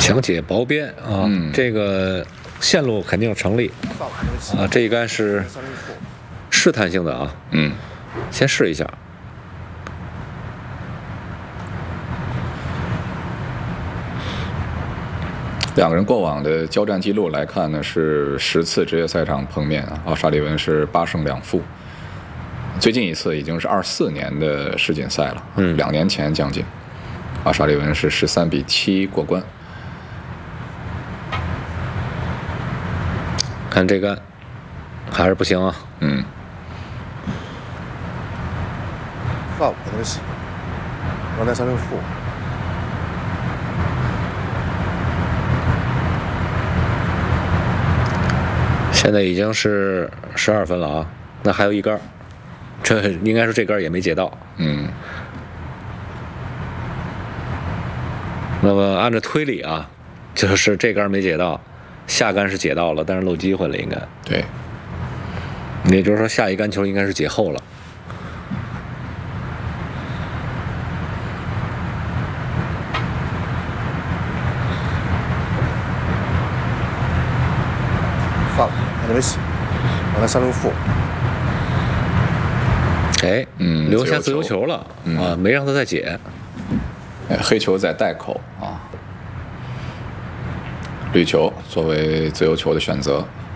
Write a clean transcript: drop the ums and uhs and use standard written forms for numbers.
想解薄边啊，这个线路肯定成立啊。这一杆是试探性的啊，先试一下。 两个人过往的交战记录来看呢，是10次职业赛场碰面啊，奥沙利文是8胜2负。最近一次已经是24年的世锦赛了，2年前将近，奥沙利文是13比7过关。 看这杆还是不行啊。 4可能是刚才3胜负。 现在已经是12分了啊，那还有一杆，这应该是这杆也没解到。那么按照推理啊，就是这杆没解到，下杆是解到了，但是漏机会了，应该。 对。 也就是说，下一杆球应该是解后了。 4还是没戏，刚才3胜负。 哎，留下自由球了啊，没让他再解。 黑球在袋口啊，绿球作为自由球的选择。